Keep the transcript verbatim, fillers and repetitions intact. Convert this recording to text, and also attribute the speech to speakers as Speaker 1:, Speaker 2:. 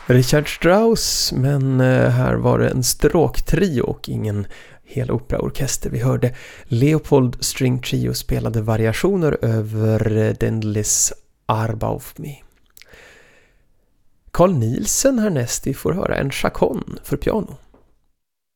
Speaker 1: Richard Strauss, men här var det en stråktrio och ingen hel operaorkester. Vi hörde Leopold String Trio spelade variationer över Dendlis Arba of Me. Carl Nielsen härnäst, vi får höra en chaconne för piano.